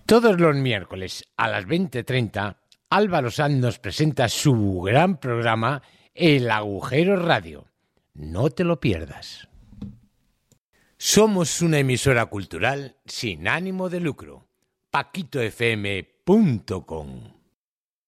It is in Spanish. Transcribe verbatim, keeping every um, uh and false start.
Todos los miércoles a las veinte treinta, Álvaro Sanz nos presenta su gran programa El Agujero Radio. No te lo pierdas. Somos una emisora cultural sin ánimo de lucro. paquito f m punto com